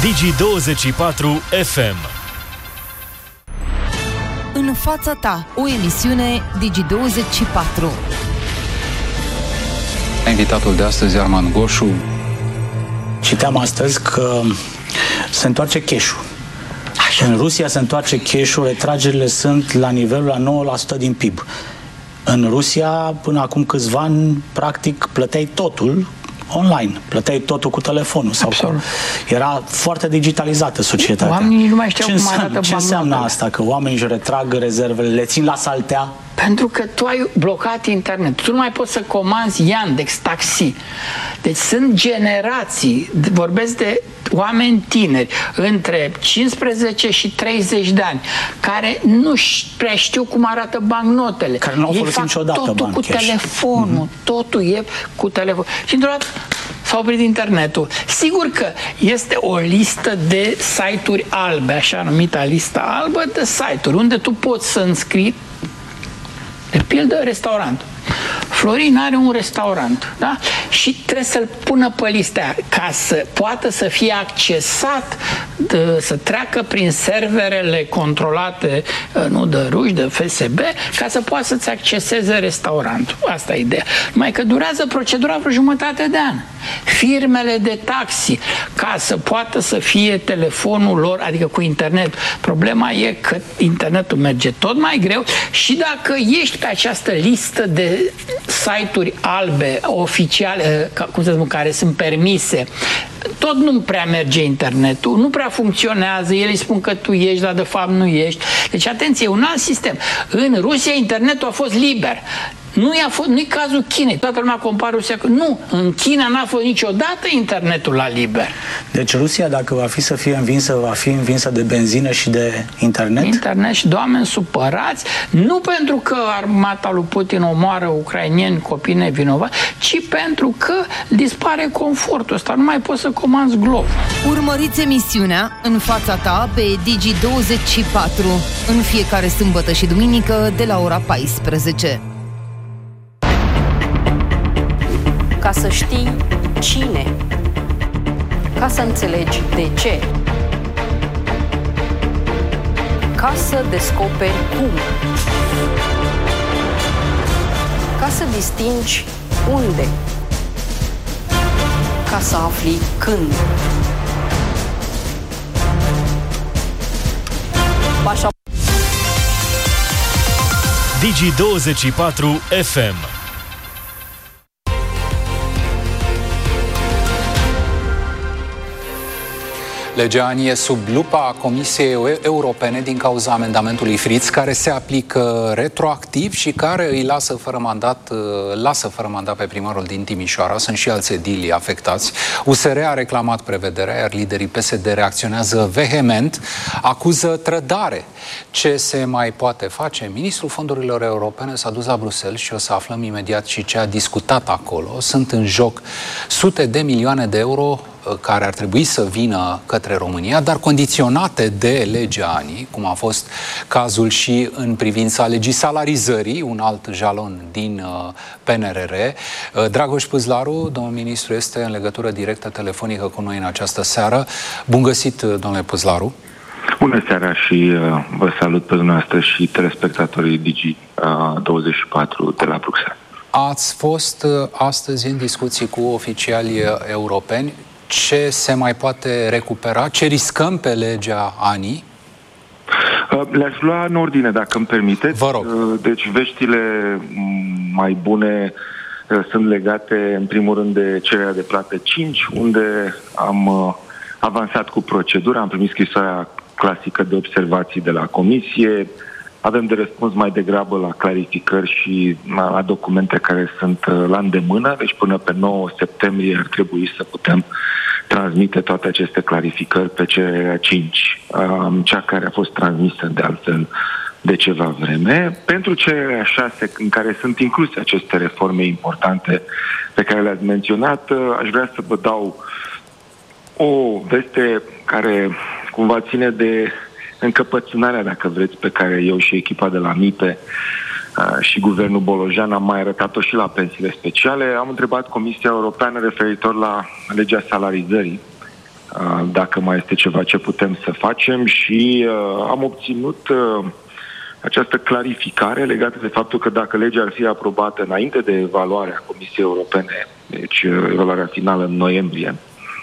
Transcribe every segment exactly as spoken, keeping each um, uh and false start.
Digi douăzeci și patru F M. În fața ta, o emisiune Digi douăzeci și patru. Invitatul de astăzi, Armand Goșu. Citeam astăzi că se întoarce cash-ul. În Rusia se întoarce cash-ul, retragerile sunt la nivelul la nouă la sută din P I B. În Rusia, până acum câțiva ani, practic, plăteai totul online, plăteai totul cu telefonul. Sau cu... Era foarte digitalizată societatea. Oamenii nu mai știau ce cum înseamnă, arată ce înseamnă bancnotele. asta? Că oamenii își retrag rezervele, le țin la saltea? Pentru că tu ai blocat internet. Tu nu mai poți să comanzi Yandex, taxi. Deci sunt generații, vorbesc de oameni tineri, între cincisprezece și treizeci de ani, care nu prea știu cum arată bancnotele. Care nu au folosit niciodată totul bani cu cash. telefonul, mm-hmm. totul e cu telefon. Și într-o dată s-a oprit internetul. Sigur că este o listă de site-uri albe, așa numita lista albă de site-uri, unde tu poți să înscrii, de pildă, restaurant. Florin are un restaurant, da? Și trebuie să-l pună pe listea ca să poată să fie accesat, de, să treacă prin serverele controlate, nu de ruși, de F S B, ca să poată să-ți acceseze restaurantul. Asta e ideea. Numai că durează procedura vreo jumătate de an. Firmele de taxi, ca să poată să fie telefonul lor, adică cu internet. Problema e că internetul merge tot mai greu și dacă ești pe această listă de site-uri albe, oficiale, cum să spun, care sunt permise, tot nu prea merge internetul, nu prea funcționează, ei spun că tu ești, dar de fapt nu ești. Deci, atenție, e un alt sistem. În Rusia, internetul a fost liber. Nu i-a fost, nu-i cazul Chinei. Toată lumea compară Rusia cu... Nu, în China n-a fost niciodată internetul la liber. Deci Rusia, dacă va fi să fie învinsă, va fi învinsă de benzină și de internet? Internet și de oameni supărați, nu pentru că armata lui Putin omoară ucrainieni, copii nevinovați, ci pentru că dispare confortul ăsta. Nu mai poți să comanzi glob. Urmăriți emisiunea În fața ta pe Digi douăzeci și patru în fiecare sâmbătă și duminică de la ora paisprezece. Ca să știi cine, ca să înțelegi de ce, ca să descoperi cum, ca să distingi unde, ca să afli când. Așa. Digi douăzeci și patru F M. Legea ANI e sub lupa Comisiei Europene din cauza amendamentului Fritz, care se aplică retroactiv și care îi lasă fără mandat, lasă fără mandat pe primarul din Timișoara. Sunt și alți edili afectați. U S R a reclamat prevederea, iar liderii P S D reacționează vehement, acuză trădare. Ce se mai poate face? Ministrul Fondurilor Europene s-a dus la Bruxelles și o să aflăm imediat și ce a discutat acolo. Sunt în joc sute de milioane de euro care ar trebui să vină către România, dar condiționate de legea ANI, cum a fost cazul și în privința legii salarizării, un alt jalon din P N R R. Dragoș Păzlaru, domnul ministru, este în legătură directă telefonică cu noi în această seară. Bun găsit, domnule Păzlaru! Bună seara și uh, vă salut pe dumneavoastră și telespectatorii Digi uh, douăzeci și patru de la Bruxelles. Ați fost uh, astăzi în discuții cu oficiali europeni. Ce se mai poate recupera? Ce riscăm pe legea ANI? Le-aș lua în ordine, dacă îmi permiteți. Vă rog. Deci veștile mai bune sunt legate, în primul rând, de cererea de plată cinci, unde am avansat cu procedura, am primit scrisoarea clasică de observații de la Comisie, avem de răspuns mai degrabă la clarificări și la documente care sunt la îndemână, deci până pe nouă septembrie ar trebui să putem transmite toate aceste clarificări pe cererea cinci, cea care a fost transmisă de altfel de ceva vreme. Pentru cererea șase, în care sunt incluse aceste reforme importante pe care le-ați menționat, aș vrea să vă dau o veste care cumva ține de încăpățânarea, dacă vreți, pe care eu și echipa de la MIPE uh, și guvernul Bolojan am mai arătat-o și la pensiile speciale. Am întrebat Comisia Europeană referitor la legea salarizării, dacă mai este ceva ce putem să facem și am obținut această clarificare legată de faptul că dacă legea ar fi aprobată înainte de evaluarea Comisiei Europene, deci evaluarea finală în noiembrie,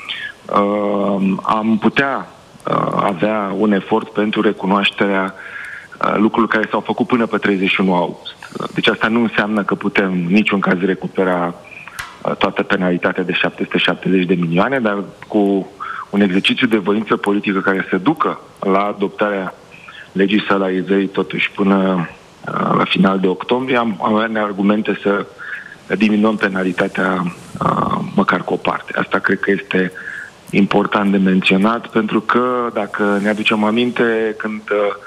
am putea avea un efort pentru recunoașterea lucrurilor care s-au făcut până pe treizeci și unu august. Deci asta nu înseamnă că putem în niciun caz recupera toată penalitatea de șapte sute șaptezeci de milioane, dar cu un exercițiu de voință politică care se ducă la adoptarea legii salarizării totuși până la final de octombrie, am avea argumente să diminuăm penalitatea măcar cu o parte. Asta cred că este important de menționat, pentru că dacă ne aducem aminte, când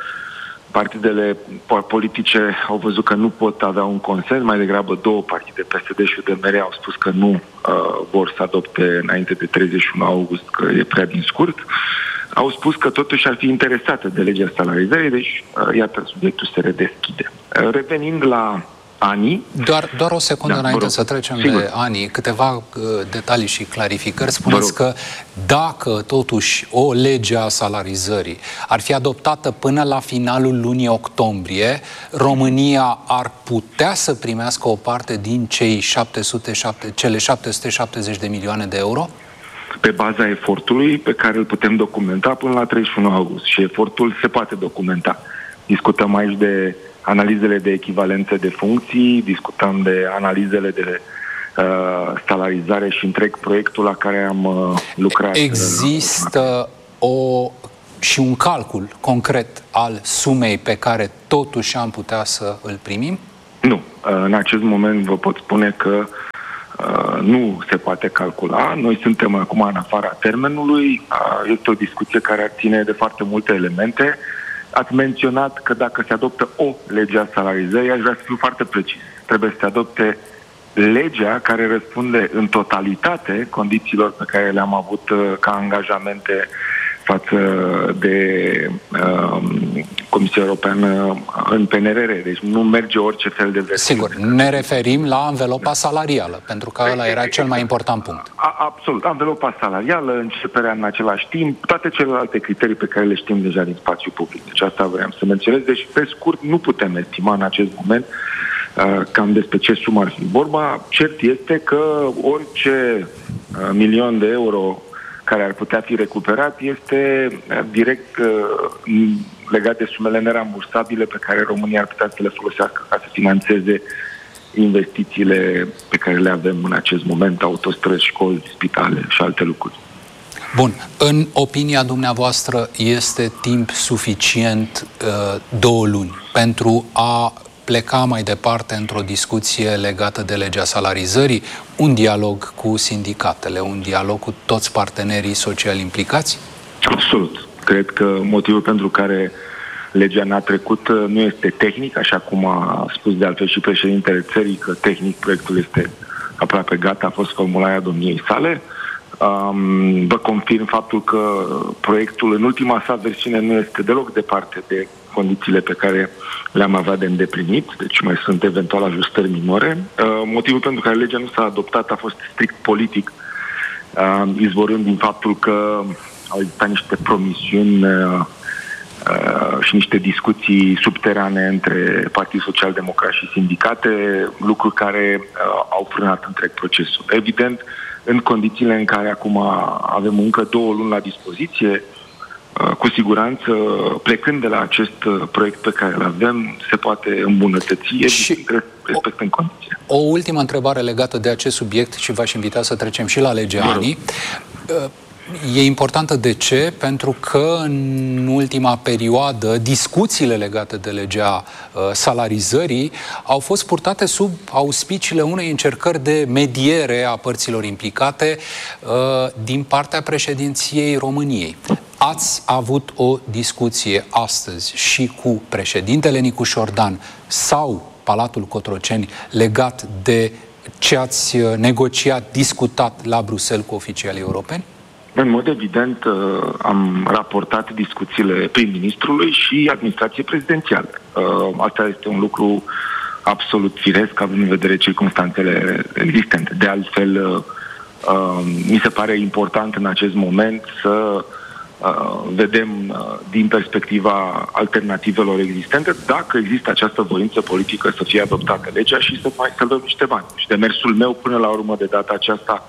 partidele politice au văzut că nu pot avea un consens, mai degrabă două partide, P S D și U D M R, au spus că nu uh, vor să adopte înainte de treizeci și unu august, că e prea din scurt, au spus că totuși ar fi interesate de legea salarizării, deci uh, iată, subiectul se redeschide. Uh, revenind la Ani. Doar, doar o secundă da, înainte să trecem Sigur. de Ani, câteva uh, detalii și clarificări. Spuneți că dacă totuși o lege a salarizării ar fi adoptată până la finalul lunii octombrie, România ar putea să primească o parte din cei șapte sute șapte, cele șapte sute șaptezeci de milioane de euro? Pe baza efortului pe care îl putem documenta până la treizeci și unu august. Și efortul se poate documenta. Discutăm aici de analizele de echivalențe de funcții, discutăm de analizele de uh, salarizare și întreg proiectul la care am uh, lucrat. Există o, și un calcul concret al sumei pe care totuși am putea să îl primim? Nu. Uh, în acest moment vă pot spune că uh, nu se poate calcula. Noi suntem acum în afara termenului. Uh, este o discuție care ar ține de foarte multe elemente. Ați menționat că dacă se adoptă o lege a salarizării, aș vrea să fiu foarte precis. Trebuie să se adopte legea care răspunde în totalitate condițiilor pe care le-am avut uh, ca angajamente față de uh, Comisia Europeană în P N R R. Deci nu merge orice fel de versiune. Sigur, ne referim la anvelopa salarială, pentru că ăla era cel mai important punct. A, absolut. Anvelopa salarială, începerea în același timp, toate celelalte criterii pe care le știm deja din spațiu public. Deci asta vreau să menționez. Deci, pe scurt, nu putem estima în acest moment uh, cam despre ce sumă ar fi vorba. Cert este că orice uh, milion de euro care ar putea fi recuperat este direct uh, legat de sumele nerambursabile pe care România ar putea să le folosească ca să financeze investițiile pe care le avem în acest moment, autostrăzi, școli, spitale și alte lucruri. Bun. În opinia dumneavoastră este timp suficient uh, două luni pentru a pleca mai departe într-o discuție legată de legea salarizării, un dialog cu sindicatele, un dialog cu toți partenerii sociali implicați? Absolut. Cred că motivul pentru care legea n-a trecut nu este tehnic, așa cum a spus de altfel și președintele țării, că tehnic proiectul este aproape gata, a fost formularea domniei sale. Um, vă confirm faptul că proiectul în ultima sa versiune nu este deloc departe de condițiile pe care le-am avea de îndeplinit, deci mai sunt eventual ajustări minore. Uh, motivul pentru care legea nu s-a adoptat a fost strict politic, uh, izvorând din faptul că au existat niște promisiuni uh, uh, și niște discuții subterane între Partidul Social-Democrat și sindicate, lucruri care uh, au frânat întreg procesul. Evident, în condițiile în care acum avem încă două luni la dispoziție, cu siguranță, plecând de la acest proiect pe care îl avem, se poate îmbunătăți, și respectând condiții. O ultimă întrebare legată de acest subiect și v-aș invita să trecem și la legea Ani. E importantă de ce? Pentru că în ultima perioadă discuțiile legate de legea uh, salarizării au fost purtate sub auspiciile unei încercări de mediere a părților implicate uh, din partea președinției României. Ați avut o discuție astăzi și cu președintele Nicu Șordan sau Palatul Cotroceni legat de ce ați negociat, discutat la Bruxelles cu oficialii europeni? În mod evident, am raportat discuțiile prim-ministrului și administrației prezidențiale. Asta este un lucru absolut firesc, având în vedere circumstanțele existente. De altfel, mi se pare important în acest moment să vedem din perspectiva alternativelor existente dacă există această voință politică să fie adoptată legea și să mai să dăm niște bani. Și demersul meu până la urmă de data aceasta,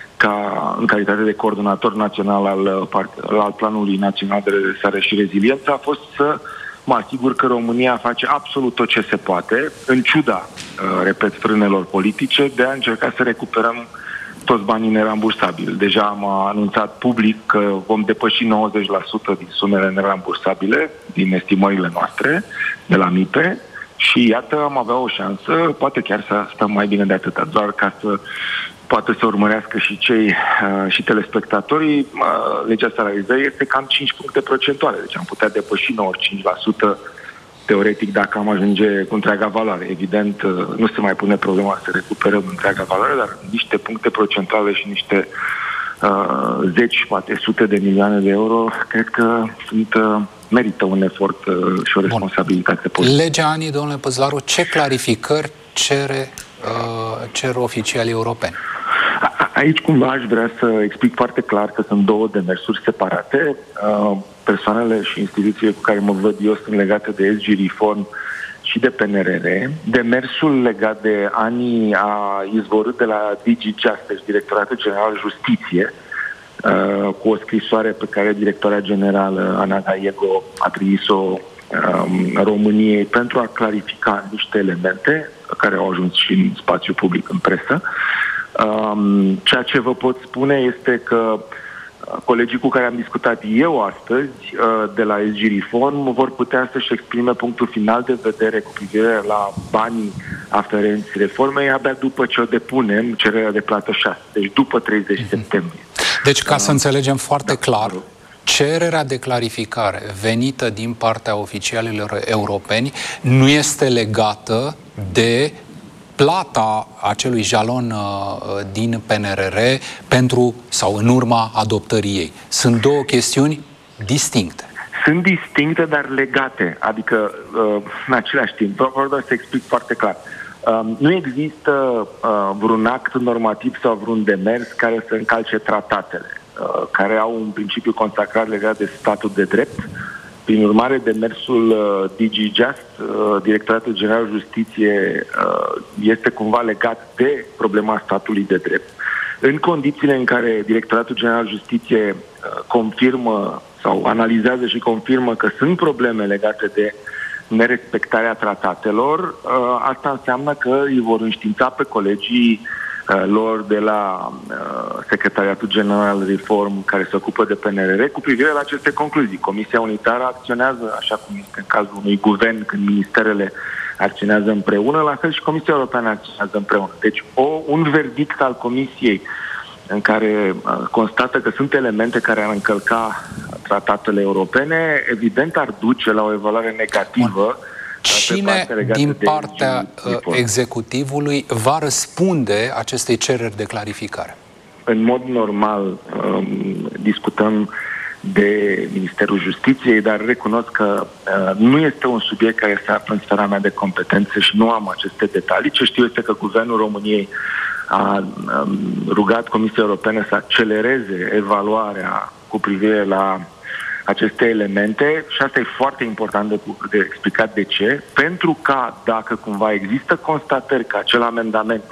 ca în calitate de coordonator național al, al Planului Național de Redresare și Reziliență, a fost să mă asigur că România face absolut tot ce se poate, în ciuda, repet, frânelor politice, de a încerca să recuperăm toți banii nerambursabili. Deja am anunțat public că vom depăși nouăzeci la sută din sumele nerambursabile, din estimările noastre, de la M I P E, și iată, am avea o șansă, poate chiar să stăm mai bine de atâta, doar ca să poate să urmărească și cei uh, și telespectatorii, uh, legea salarizării este cam cinci puncte procentuale, deci am putea depăși nouăzeci și cinci la sută teoretic dacă am ajunge cu întreaga valoare. Evident, uh, nu se mai pune problema să recuperăm întreaga valoare, dar niște puncte procentuale și niște uh, zeci, poate sute de milioane de euro, cred că sunt, uh, merită un efort uh, și o responsabilitate politică. Legea Ani, domnule Păzlaru, ce clarificări cere, uh, cer oficialii europeni? Aici cumva aș vrea să explic foarte clar că sunt două demersuri separate. Persoanele și instituțiile cu care mă văd eu sunt legate de S G Reform și de P N R R. Demersul legat de Ani a izvorât de la D G Justice, Directoratul General Justiție, cu o scrisoare pe care directoarea generală Ana Gallego a trimis-o României pentru a clarifica niște elemente care au ajuns și în spațiu public, în presă. Um, ceea ce vă pot spune este că colegii cu care am discutat eu astăzi uh, de la S G Reform vor putea să-și exprime punctul final de vedere cu privire la banii aferenți reformei abia după ce o depunem cererea de plată șase, deci după treizeci septembrie. Deci, ca să înțelegem foarte clar, cererea de clarificare venită din partea oficialilor europeni nu este legată de plata acelui jalon uh, din P N R R pentru sau în urma adoptării ei. Sunt două chestiuni distincte. Sunt distincte, dar legate, adică uh, în același timp. Vreau doar să explic foarte clar. Uh, nu există uh, vreun act normativ sau vreun demers care să încalce tratatele, uh, care au un principiu consacrat legat de statul de drept. Prin urmare, demersul uh, D G Just, uh, Directoratul General Justiție, uh, este cumva legat de problema statului de drept. În condițiile în care Directoratul General Justiție uh, confirmă sau analizează și confirmă că sunt probleme legate de nerespectarea tratatelor, uh, asta înseamnă că îi vor înștiința pe colegii lor de la uh, Secretariatul General Reform care se ocupă de P N R R cu privire la aceste concluzii. Comisia Unitară acționează, așa cum este în cazul unui guvern, când ministerele acționează împreună, la fel și Comisia Europeană acționează împreună. Deci o, un verdict al Comisiei în care uh, constată că sunt elemente care ar încălca tratatele europene, evident ar duce la o evaluare negativă. Bun. Cine din partea executivului va răspunde acestei cereri de clarificare? În mod normal um, discutăm de Ministerul Justiției, dar recunosc că uh, nu este un subiect care se află în sfera mea de competențe și nu am aceste detalii. Ce știu este că Guvernul României a um, rugat Comisia Europeană să accelereze evaluarea cu privire la aceste elemente și asta e foarte important de, de explicat de ce, pentru că dacă cumva există constatări că acel amendament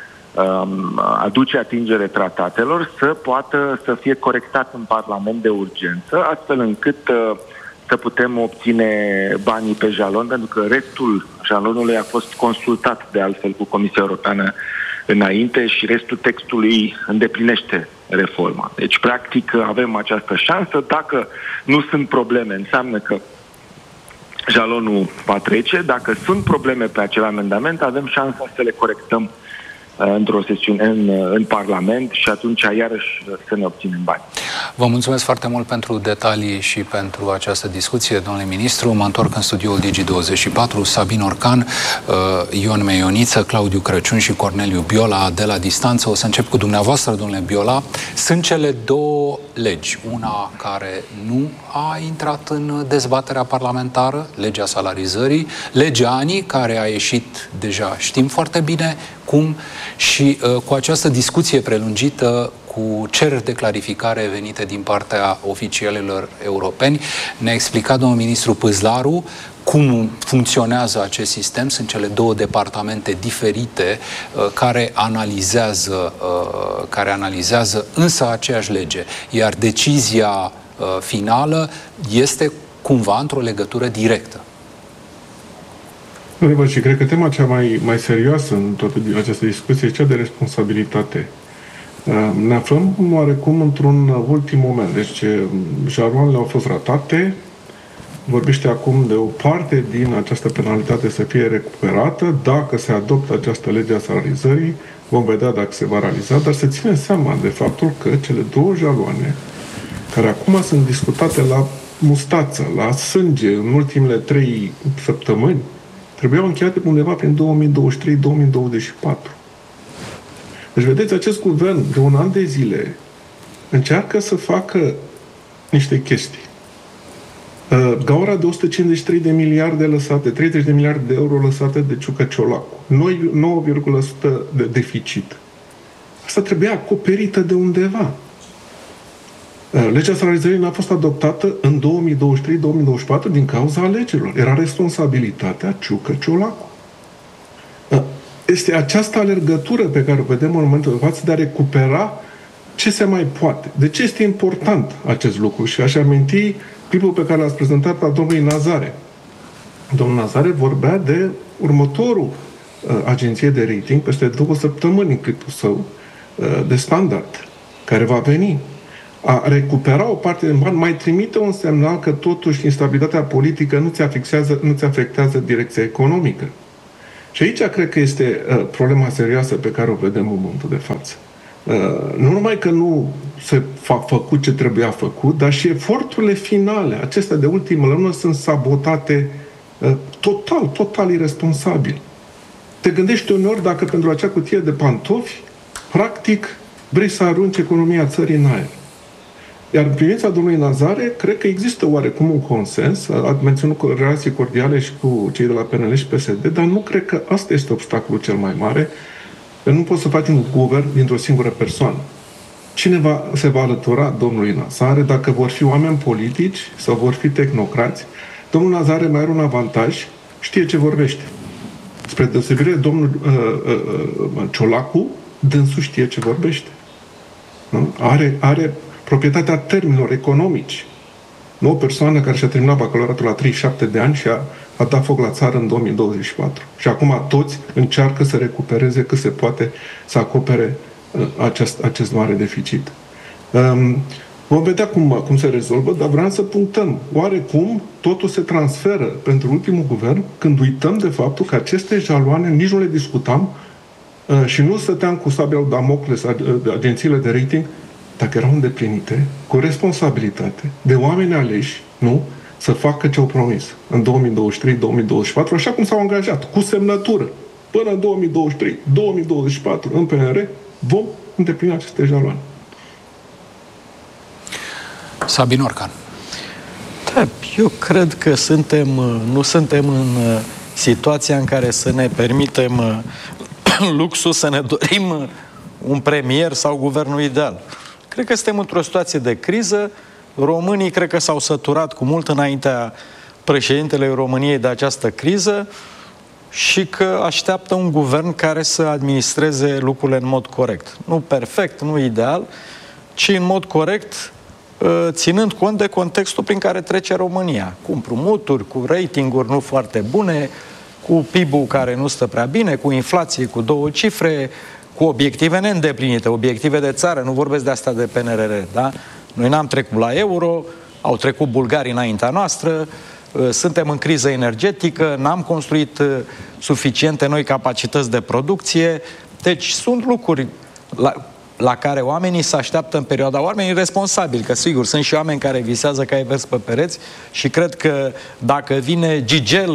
um, aduce atingere tratatelor, să poată să fie corectat în Parlament de urgență, astfel încât uh, să putem obține banii pe jalon, pentru că restul jalonului a fost consultat de altfel cu Comisia Europeană înainte și restul textului îndeplinește reforma. Deci, practic, avem această șansă. Dacă nu sunt probleme, înseamnă că jalonul va trece. Dacă sunt probleme pe acel amendament, avem șansa să le corectăm uh, într-o sesiune în, în Parlament și atunci iarăși să ne obținem bani. Vă mulțumesc foarte mult pentru detalii și pentru această discuție, domnule ministru. Mă întorc în studioul Digi douăzeci și patru, Sabin Orcan, Ion Meioniță, Claudiu Crăciun și Corneliu Biola de la distanță. O să încep cu dumneavoastră, domnule Biola. Sunt cele două legi, una care nu a intrat în dezbaterea parlamentară, legea salarizării, legea ANI, care a ieșit deja, știm foarte bine cum, și uh, cu această discuție prelungită cu cereri de clarificare venite din partea oficialilor europeni. Ne-a explicat domnul ministru Pâzlaru cum funcționează acest sistem. Sunt cele două departamente diferite uh, care analizează, uh, care analizează însă aceeași lege. Iar decizia uh, finală este cumva într-o legătură directă. Adevăr, și cred că tema cea mai, mai serioasă în toată această discuție e cea de responsabilitate. Ne aflăm oarecum într-un ultim moment. Deci, jaloanele au fost ratate, vorbește acum de o parte din această penalitate să fie recuperată. Dacă se adoptă această lege a salarizării, vom vedea dacă se va realiza, dar să ținem seama de faptul că cele două jaloane, care acum sunt discutate la mustață, la sânge, în ultimele trei săptămâni, trebuiau încheiate undeva prin două mii douăzeci și trei două mii douăzeci și patru. Deci, vedeți, acest guvern de un an de zile încearcă să facă niște chestii. Gaura de o sută cincizeci și trei de miliarde lăsate, treizeci de miliarde de euro lăsate de Ciucă Ciolacu, nouă virgulă sută de deficit. Asta trebuia acoperită de undeva. Legea salarizării n-a fost adoptată în două mii douăzeci și trei două mii douăzeci și patru din cauza alegerilor. Era responsabilitatea Ciucă Ciolacu. Este această alergătură pe care o vedem în momentul de față de a recupera ce se mai poate. De ce este important acest lucru? Și aș aminti clipul pe care l-ați prezentat a domnului Nazare. Domnul Nazare vorbea de următorul uh, agenție de rating peste două săptămâni în clipul său uh, de Standard, care va veni. A recupera o parte din bani mai trimite un semnal că totuși instabilitatea politică nu ți afectează, nu ți afectează direcția economică. Și aici cred că este uh, problema serioasă pe care o vedem în momentul de față. Uh, nu numai că nu se a făcut ce trebuia făcut, dar și eforturile finale, acestea de ultimă lună, sunt sabotate uh, total, total irresponsabil. Te gândești uneori dacă pentru acea cutie de pantofi, practic, vrei să arunci economia țării în aer. Iar în privința domnului Nazare, cred că există oarecum un consens, a menționat relații cordiale și cu cei de la P N L și P S D, dar nu cred că asta este obstacolul cel mai mare, că nu poți să faci un guvern dintr-o singură persoană. Cine va, se va alătura domnului Nazare, dacă vor fi oameni politici sau vor fi tehnocrați? Domnul Nazare mai are un avantaj, știe ce vorbește. Spre deosebire, domnul uh, uh, uh, Ciolacu, dânsul știe ce vorbește. Nu? Are, are proprietatea termenilor economici. Nu o persoană care și-a terminat bacalaureatul la treizeci și șapte de ani și a, a dat foc la țară în două mii douăzeci și patru. Și acum toți încearcă să recupereze cât se poate să acopere uh, acest, acest mare deficit. Um, vom vedea cum, cum se rezolvă, dar vreau să punctăm. Oarecum totul se transferă pentru ultimul guvern când uităm de faptul că aceste jaloane nici nu le discutam uh, și nu stăteam cu sabia lui Damocles, agențiile de rating, dacă erau îndeplinite, cu responsabilitate, de oameni aleși, nu, să facă ce au promis în două mii douăzeci și trei două mii douăzeci și patru, așa cum s-au angajat, cu semnătură. Până în două mii douăzeci și trei două mii douăzeci și patru, în P N R, vom îndeplini aceste jaloane. Sabin Orcan. Da, eu cred că suntem, nu suntem în situația în care să ne permitem luxul să ne dorim un premier sau guvernul ideal. Cred că suntem într-o situație de criză. Românii cred că s-au săturat cu mult înaintea președintelui României de această criză și că așteaptă un guvern care să administreze lucrurile în mod corect. Nu perfect, nu ideal, ci în mod corect, ținând cont de contextul prin care trece România. Cu împrumuturi, cu ratinguri nu foarte bune, cu P I B-ul care nu stă prea bine, cu inflație cu două cifre, cu obiective neîndeplinite, obiective de țară, nu vorbesc de asta de P N R R, da? Noi n-am trecut la euro, au trecut bulgarii înaintea noastră, suntem în criză energetică, n-am construit suficiente noi capacități de producție, deci sunt lucruri la, la care oamenii se așteaptă în perioada, oamenii responsabili, că sigur, sunt și oameni care visează ca ai vers pe pereți și cred că dacă vine Gigel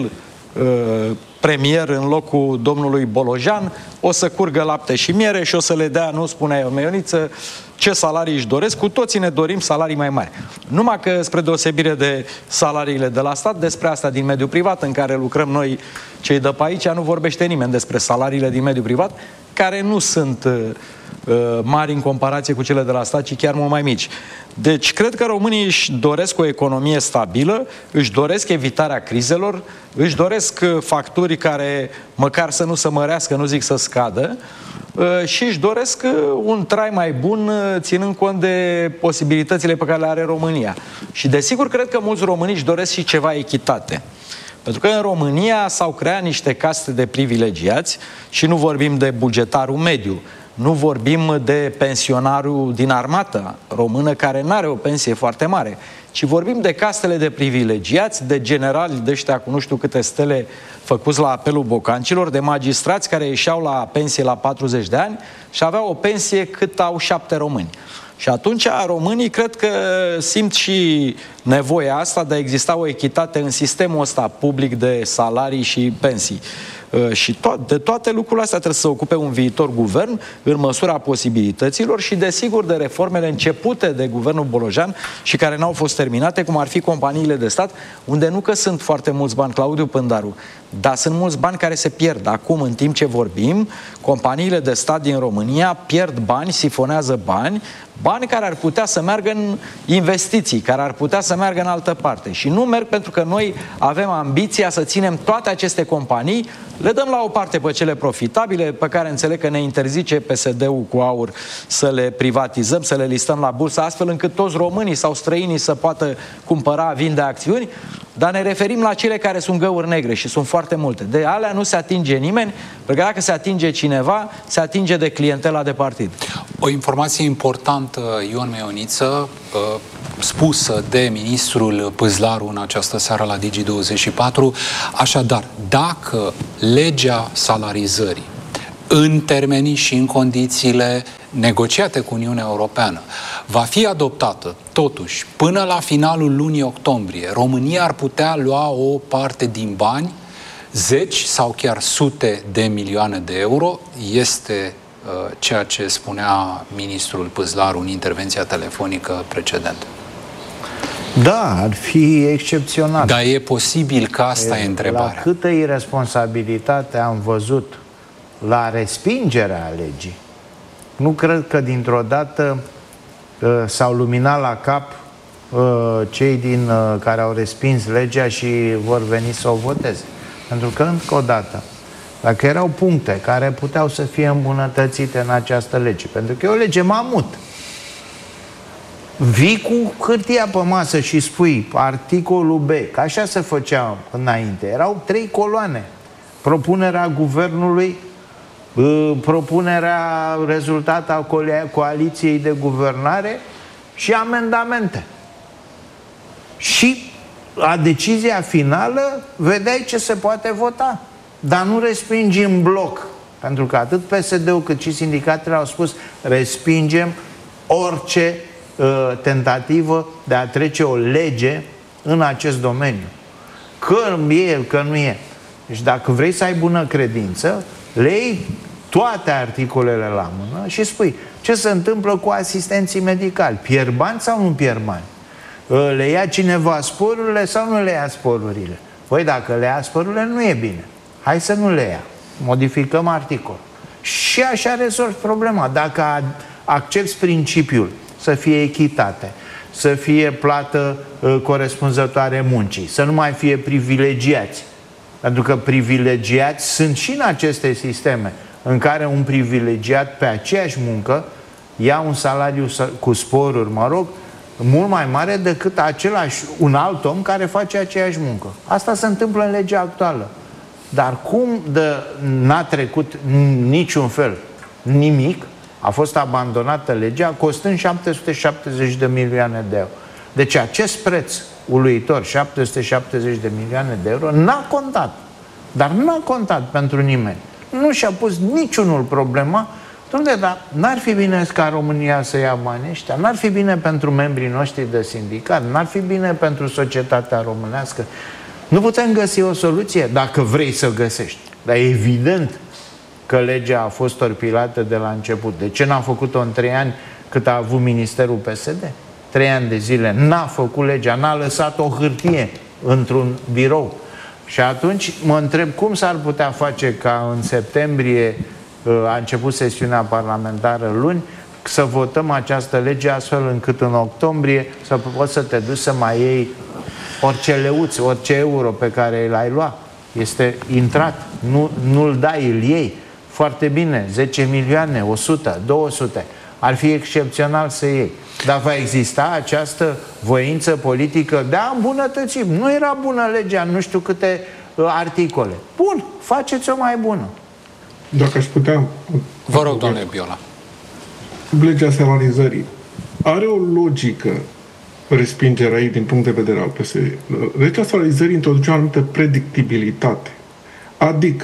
uh, premier în locul domnului Bolojan, o să curgă lapte și miere și o să le dea, nu spunea eu, Meioniță, ce salarii își doresc. Cu toții ne dorim salarii mai mari. Numai că, spre deosebire de salariile de la stat, despre asta din mediul privat, în care lucrăm noi cei de pe aici, nu vorbește nimeni despre salariile din mediul privat, care nu sunt uh, mari în comparație cu cele de la stat, ci chiar mult mai mici. Deci, cred că românii își doresc o economie stabilă, își doresc evitarea crizelor, își doresc facturi care măcar să nu se mărească, nu zic să scadă, și își doresc un trai mai bun, ținând cont de posibilitățile pe care le are România. Și desigur, cred că mulți români își doresc și ceva echitate. Pentru că în România s-au creat niște caste de privilegiați și nu vorbim de bugetarul mediu, nu vorbim de pensionarul din armata română care nu are o pensie foarte mare, ci vorbim de castele de privilegiați, de generali de ăștia cu nu știu câte stele făcuți la apelul bocancilor, de magistrați care ieșeau la pensie la patruzeci de ani și aveau o pensie cât au șapte români. Și atunci românii cred că simt și nevoia asta de a exista o echitate în sistemul ăsta public de salarii și pensii. Și to- de toate lucrurile astea trebuie să se ocupe un viitor guvern în măsura posibilităților și desigur de reformele începute de guvernul Bolojan și care n-au fost terminate, cum ar fi companiile de stat, unde nu că sunt foarte mulți bani, Claudiu Pândaru, dar sunt mulți bani care se pierd. Acum, în timp ce vorbim, companiile de stat din România pierd bani, sifonează bani, bani care ar putea să meargă în investiții, care ar putea să meargă în altă parte. Și nu merg pentru că noi avem ambiția să ținem toate aceste companii, le dăm la o parte pe cele profitabile, pe care înțeleg că ne interzice P S D-ul cu AUR să le privatizăm, să le listăm la bursă, astfel încât toți românii sau străinii să poată cumpăra, vinde acțiuni, dar ne referim la cele care sunt găuri negre și sunt foarte multe. De alea nu se atinge nimeni, pentru că dacă se atinge cineva, se atinge de clientela de partid. O informație importantă, Ion Meioniță, spusă de ministrul Pâzlaru în această seară la Digi douăzeci și patru. Așadar, dacă legea salarizării în termenii și în condițiile negociate cu Uniunea Europeană va fi adoptată, totuși, până la finalul lunii octombrie, România ar putea lua o parte din bani, zeci sau chiar sute de milioane de euro. Este uh, ceea ce spunea ministrul Pâzlaru în intervenția telefonică precedentă. Da, ar fi excepțional. Dar e posibil că asta e, e întrebarea. La câtă irresponsabilitate am văzut la respingerea legii, nu cred că dintr-o dată uh, s-au luminat la cap uh, cei din uh, care au respins legea și vor veni să o voteze. Pentru că, încă o dată, dacă erau puncte care puteau să fie îmbunătățite în această lege, pentru că e o lege mamut, vii cu hârtia pe masă și spui articolul B, că așa se făcea înainte, erau trei coloane: propunerea guvernului, propunerea rezultată a coaliției de guvernare și amendamente. Și la decizia finală vedeai ce se poate vota, dar nu respingi în bloc, pentru că atât P S D-ul cât și sindicatele au spus respingem orice uh, tentativă de a trece o lege în acest domeniu, că e, că nu e. Deci dacă vrei să ai bună credință, le iei toate articolele la mână și spui ce se întâmplă cu asistenții medicali. Pierd bani sau nu pierd bani? Le ia cineva sporurile sau nu le ia sporurile? Păi dacă le ia sporurile, nu e bine. Hai să nu le ia. Modificăm articol. Și așa rezolvi problema. Dacă accepti principiul să fie echitate, să fie plată uh, corespunzătoare muncii, să nu mai fie privilegiați. Pentru că privilegiați sunt și în aceste sisteme în care un privilegiat pe aceeași muncă ia un salariu cu sporuri, mă rog, mult mai mare decât același, un alt om care face aceeași muncă. Asta se întâmplă în legea actuală. Dar cum de n-a trecut niciun fel nimic, a fost abandonată legea, costând șapte sute șaptezeci de milioane de euro. Deci acest preț uluitor, șapte sute șaptezeci de milioane de euro, n-a contat. Dar n-a contat pentru nimeni. Nu și-a pus niciunul problema Dom'le, dar n-ar fi bine ca România să ia banii ăștia? N-ar fi bine pentru membrii noștri de sindicat? N-ar fi bine pentru societatea românească? Nu putem găsi o soluție dacă vrei să găsești. Dar e evident că legea a fost torpilată de la început. De ce n-a făcut-o în trei ani cât a avut Ministerul P S D? Trei ani de zile n-a făcut legea, n-a lăsat o hârtie într-un birou. Și atunci mă întreb cum s-ar putea face ca în septembrie, a început sesiunea parlamentară luni, să votăm această lege astfel încât în octombrie să poți să te duci să mai iei orice leuț, orice euro pe care l-ai luat. Este intrat, nu, nu-l dai, îl iei. Foarte bine, zece milioane, o sută, două sute. Ar fi excepțional să iei. Dar va exista această voință politică de a îmbunătăți. Nu era bună legea, nu știu câte uh, articole. Bun, faceți-o mai bună. Dacă aș putea... Vă rog, domnule Biola. Legea salarizării are o logică respingerea ei din punct de vedere al P S D. Legea salarizării introduce o anumită predictibilitate. Adică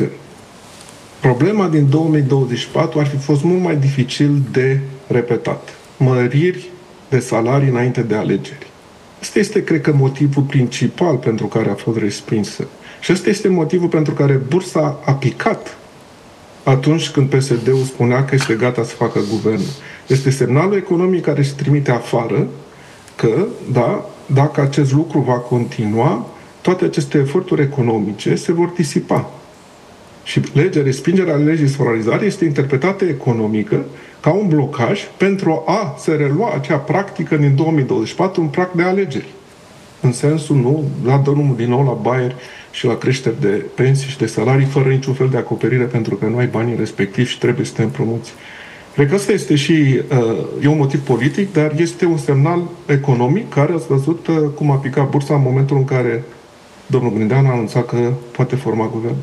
problema din două mii douăzeci și patru ar fi fost mult mai dificil de repetat. Măriri de salarii înainte de alegeri. Asta este, cred că, motivul principal pentru care a fost respinsă. Și ăsta este motivul pentru care bursa a picat atunci când P S D-ul spunea că este gata să facă guvernul. Este semnalul economic care se trimite afară că, da, dacă acest lucru va continua, toate aceste eforturi economice se vor disipa. Și legea, respingerea legii salarizare este interpretată economică ca un blocaj pentru a se relua acea practică din două mii douăzeci și patru, un prag de alegeri. În sensul, nu, la drumul din nou la baieri și la creșteri de pensii și de salarii, fără niciun fel de acoperire, pentru că nu ai banii respectivi și trebuie să te împrumuți. Cred că ăsta este și, uh, e un motiv politic, dar este un semnal economic care ați văzut uh, cum a picat bursa în momentul în care domnul Grindean a anunțat că poate forma guvernul.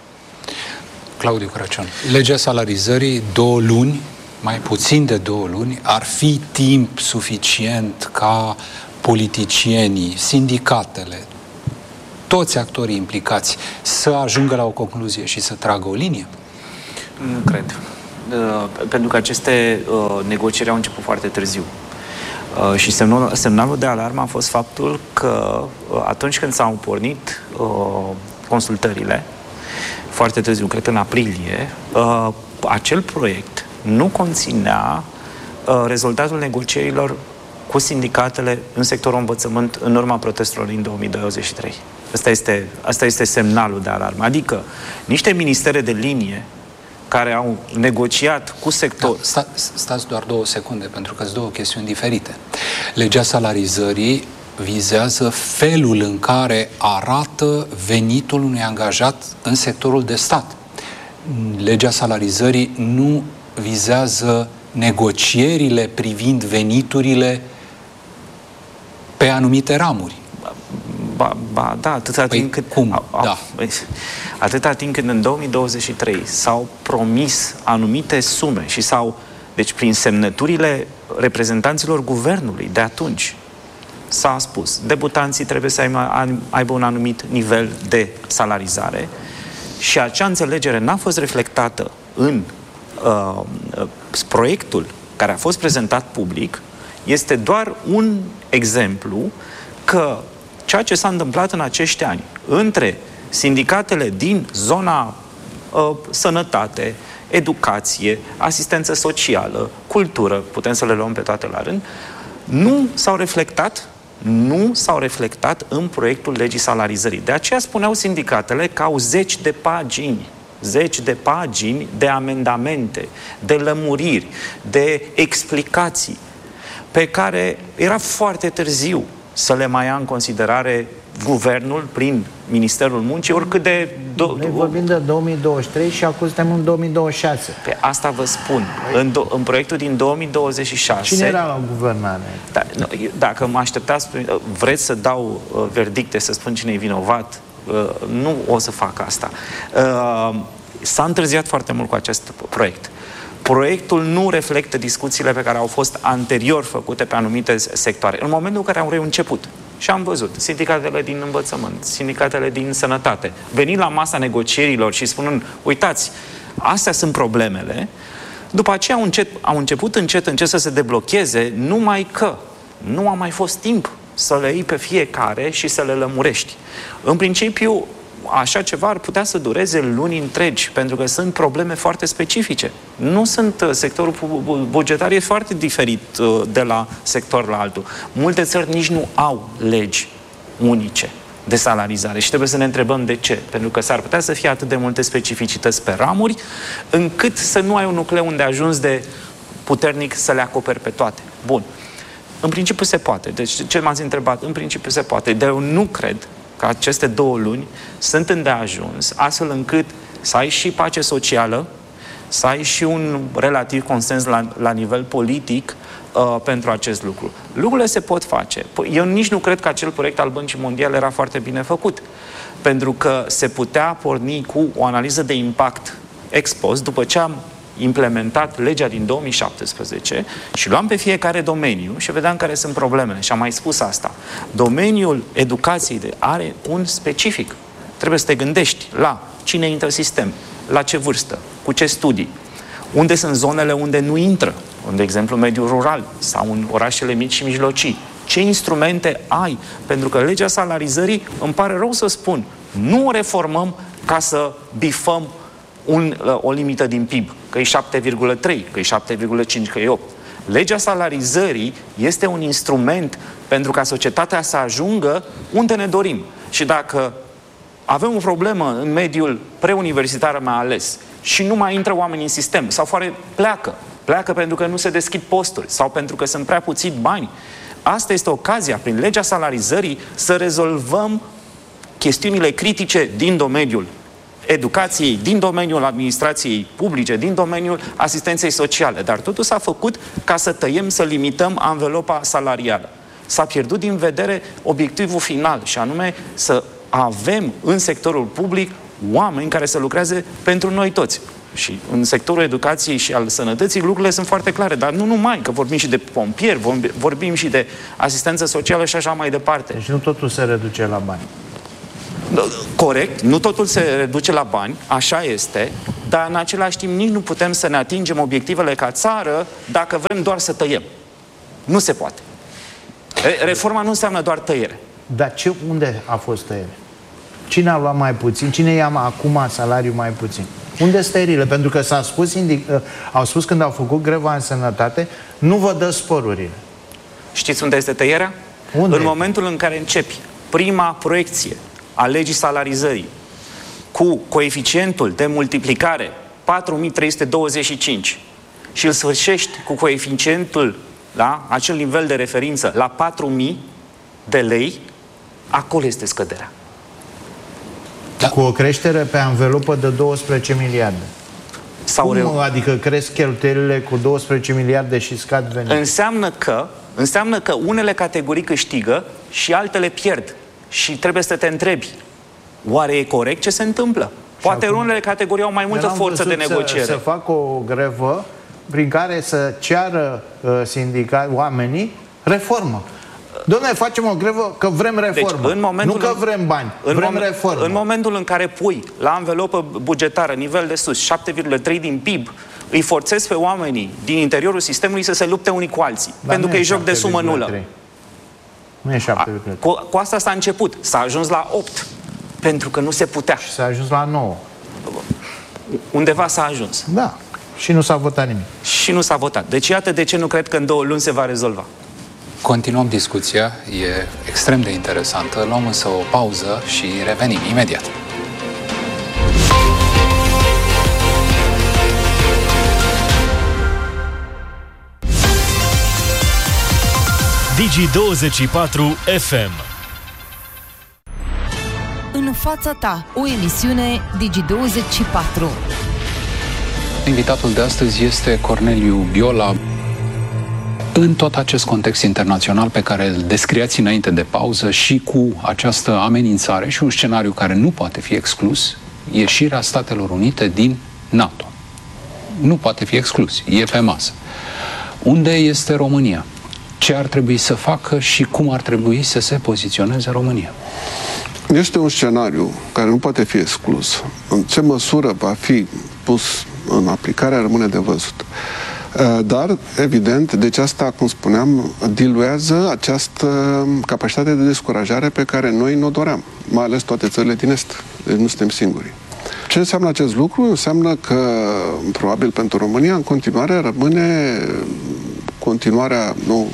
Claudiu Crăciun. Legea salarizării, două luni, mai puțin de două luni, ar fi timp suficient ca politicienii, sindicatele, toți actorii implicați să ajungă la o concluzie și să tragă o linie? Nu cred. Uh, pentru că aceste uh, negocieri au început foarte târziu. Uh, și semnul, semnalul de alarmă a fost faptul că uh, atunci când s-au pornit uh, consultările, foarte târziu, cred că în aprilie, uh, acel proiect nu conținea uh, rezultatul negocierilor cu sindicatele în sectorul învățământ în urma protestelor din două mii douăzeci și trei. Asta este, asta este semnalul de alarmă. Adică niște ministere de linie care au negociat cu sector... Da, sta, stați doar două secunde, pentru că sunt două chestiuni diferite. Legea salarizării vizează felul în care arată venitul unui angajat în sectorul de stat. Legea salarizării nu vizează negocierile privind veniturile pe anumite ramuri. Ba, ba da, atâta păi, timp cât... Cum? A, a, da. Atâta timp când în două mii douăzeci și trei s-au promis anumite sume și s-au... Deci prin semnăturile reprezentanților guvernului de atunci s-a spus, debutanții trebuie să aibă un anumit nivel de salarizare și acea înțelegere n-a fost reflectată în uh, proiectul care a fost prezentat public, este doar un exemplu că ceea ce s-a întâmplat în acești ani între sindicatele din zona uh, sănătate, educație, asistență socială, cultură, putem să le luăm pe toate la rând, nu s-au reflectat nu s-au reflectat în proiectul legii salarizării. De aceea spuneau sindicatele că au zeci de pagini, zeci de pagini de amendamente, de lămuriri, de explicații, pe care era foarte târziu să le mai ia în considerare guvernul prin Ministerul Muncii, oricât de... Do- Noi vorbim de două mii douăzeci și trei și acum suntem în două mii douăzeci și șase. Pe asta vă spun. În, do- în proiectul din două mii douăzeci și șase... Cine era la guvernare? Da, dacă mă așteptați, vreți să dau uh, verdicte, să spun cine e vinovat, uh, nu o să fac asta. Uh, s-a întârziat foarte mult cu acest proiect. Proiectul nu reflectă discuțiile pe care au fost anterior făcute pe anumite sectoare. În momentul în care am reînceput și am văzut sindicatele din învățământ, sindicatele din sănătate, venind la masa negocierilor și spunând, uitați, astea sunt problemele, După aceea au, încet, au început încet, încet să se deblocheze, numai că nu a mai fost timp să le iei pe fiecare și să le lămurești. În principiu, așa ceva ar putea să dureze luni întregi, pentru că sunt probleme foarte specifice. Nu sunt, sectorul bugetar e foarte diferit de la sector la altul. Multe țări nici nu au legi unice de salarizare și trebuie să ne întrebăm de ce. Pentru că s-ar putea să fie atât de multe specificități pe ramuri, încât să nu ai un nucleu unde ajungi de puternic să le acoperi pe toate. Bun. În principiu se poate. Deci ce m-ați întrebat? În principiu se poate. Dar eu nu cred că aceste două luni sunt îndeajuns, astfel încât să ai și pace socială, să ai și un relativ consens la, la nivel politic uh, pentru acest lucru. Lucrurile se pot face. Eu nici nu cred că acel proiect al Băncii Mondiale era foarte bine făcut, pentru că se putea porni cu o analiză de impact ex post, după ce am implementat legea din două mii șaptesprezece și luam pe fiecare domeniu și vedeam care sunt problemele. Și am mai spus asta. Domeniul educației are un specific. Trebuie să te gândești la cine intră în sistem, la ce vârstă, cu ce studii, unde sunt zonele unde nu intră, de exemplu mediul rural sau în orașele mici și mijlocii. Ce instrumente ai? Pentru că legea salarizării, îmi pare rău să spun, nu o reformăm ca să bifăm Un, o limită din P I B, că e șapte virgulă trei, că e șapte virgulă cinci, că e opt. Legea salarizării este un instrument pentru ca societatea să ajungă unde ne dorim. Și dacă avem o problemă în mediul preuniversitar mai ales și nu mai intră oameni în sistem, sau foarte pleacă, pleacă pentru că nu se deschid posturi sau pentru că sunt prea puțini bani, asta este ocazia, prin legea salarizării, să rezolvăm chestiunile critice din domeniul educației, din domeniul administrației publice, din domeniul asistenței sociale. Dar totul s-a făcut ca să tăiem, să limităm anvelopa salarială. S-a pierdut din vedere obiectivul final, și anume să avem în sectorul public oameni care să lucreze pentru noi toți. Și în sectorul educației și al sănătății lucrurile sunt foarte clare, dar nu numai, că vorbim și de pompieri, vorbim și de asistență socială și așa mai departe. Deci nu totul se reduce la bani. Corect, nu totul se reduce la bani, așa este, dar în același timp nici nu putem să ne atingem obiectivele ca țară dacă vrem doar să tăiem. Nu se poate. Reforma nu înseamnă doar tăiere. Dar ce, unde a fost tăiere? Cine a luat mai puțin? Cine ia acum salariul mai puțin? Unde sunt tăierile? Pentru că s-a spus, indic, au spus când au făcut greva în sănătate, nu vă dă sporurile. Știți unde este tăierea? Unde? În momentul în care începi prima proiecție a legii salarizării cu coeficientul de multiplicare patru mii trei sute douăzeci și cinci și îl sfârșești cu coeficientul, da, acel nivel de referință la patru mii de lei, acolo este scăderea. Da. Cu o creștere pe anvelopă de douăsprezece miliarde. Sau Cum, reu... adică cresc cheltuielile cu douăsprezece miliarde și scad venituri? Înseamnă că, înseamnă că unele categorii câștigă și altele pierd. Și trebuie să te întrebi, oare e corect ce se întâmplă? Poate acum, unele categorii au mai multă forță de negociere. Să, să facă o grevă prin care să ceară uh, sindicat, oamenii reformă. Dom'le, facem o grevă că vrem reformă, deci, în momentul nu că vrem bani, în vrem moment, reformă. În momentul în care pui la anvelopă bugetară, nivel de sus, șapte virgulă trei din P I B, îi forțezi pe oamenii din interiorul sistemului să se lupte unii cu alții. Dar pentru că e joc de sumă nulă. Nu e șapte virgulă trei. Cu, cu asta s-a început. S-a ajuns la opt. Pentru că nu se putea. Și s-a ajuns la nouă. Undeva s-a ajuns. Da. Și nu s-a votat nimic. Și nu s-a votat. Deci iată de ce nu cred că în două luni se va rezolva. Continuăm discuția. E extrem de interesantă. Luăm însă o pauză și revenim imediat. Digi douăzeci și patru F M. În fața ta, o emisiune Digi douăzeci și patru. Invitatul de astăzi este Corneliu Biola. În tot acest context internațional pe care îl descriați înainte de pauză și cu această amenințare și un scenariu care nu poate fi exclus, ieșirea Statelor Unite din NATO. Nu poate fi exclus, e pe masă. Unde este România? Ce ar trebui să facă și cum ar trebui să se poziționeze România? Este un scenariu care nu poate fi exclus. În ce măsură va fi pus în aplicare rămâne de văzut. Dar, evident, deci asta, cum spuneam, diluează această capacitate de descurajare pe care noi ne-o doream, mai ales toate țările din Est. Deci nu suntem singuri. Ce înseamnă acest lucru? Înseamnă că, probabil pentru România, în continuare rămâne continuarea, nu,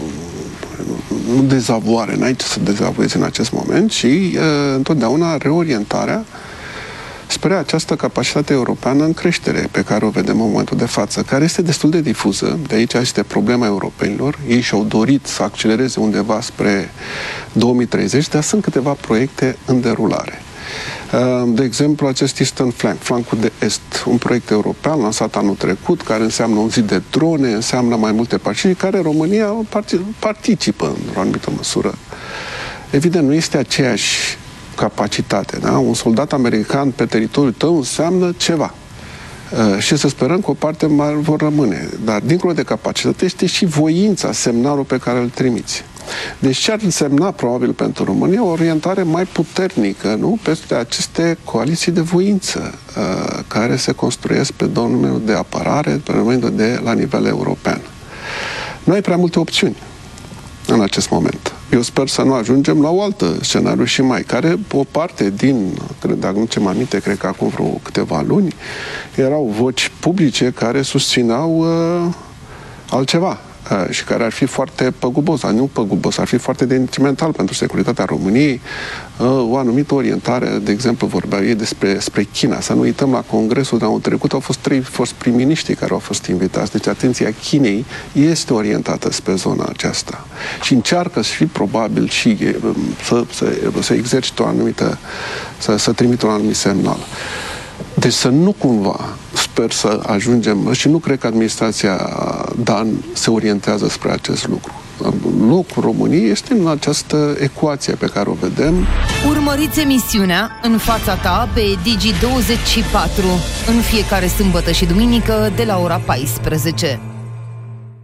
nu dezavoare, n-ai ce să dezavoiezi în acest moment, ci uh, întotdeauna reorientarea spre această capacitate europeană în creștere pe care o vedem în momentul de față, care este destul de difuză. De aici este problema europenilor. Ei și-au dorit să accelereze undeva spre două mii treizeci, dar sunt câteva proiecte în derulare. De exemplu, acest Eastern Flank, flancul de est, un proiect european lansat anul trecut, care înseamnă un zid de drone, înseamnă mai multe partide, care România participă într-o anumită măsură. Evident, nu este aceeași capacitate, da? Un soldat american pe teritoriul tău înseamnă ceva. Uh, și să sperăm că o parte mai vor rămâne. Dar, dincolo de capacitate, este și voința, semnalul pe care îl trimiți. Deci ce ar însemna, probabil, pentru România, o orientare mai puternică, nu? Peste aceste coaliții de voință uh, care se construiesc pe domeniul de apărare, pe domeniul de la nivel european. Nu ai prea multe opțiuni în acest moment. Eu sper să nu ajungem la o altă scenariu și mai, care o parte din, cred, dacă nu ce-mi aminte, cred că acum vreo câteva luni, erau voci publice care susțineau uh, altceva uh, și care ar fi foarte păgubos, dar nu păgubos, ar fi foarte detrimental pentru securitatea României. Uh, o anumită orientare, de exemplu, vorbeau ei despre spre China. Să nu uităm, la congresul de anul trecut au fost trei fost prim-miniștri care au fost invitați. Deci atenția Chinei este orientată spre zona aceasta și încearcă și probabil și să, să, să exercite o anumită, să, să trimită un anumit semnal. Deci să nu cumva, sper să ajungem, și nu cred că administrația Dan se orientează spre acest lucru. Locul României este în această ecuație pe care o vedem. Urmăriți emisiunea În fața ta pe Digi douăzeci și patru în fiecare sâmbătă și duminică de la ora paisprezece.